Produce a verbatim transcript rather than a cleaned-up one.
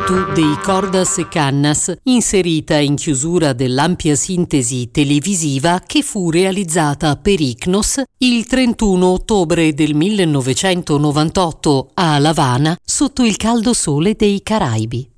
spiritu dei Cordas e Cannas, inserita in chiusura dell'ampia sintesi televisiva che fu realizzata per Ichnos il trentuno ottobre del millenovecentonovantotto a La Habana sotto il caldo sole dei Caraibi.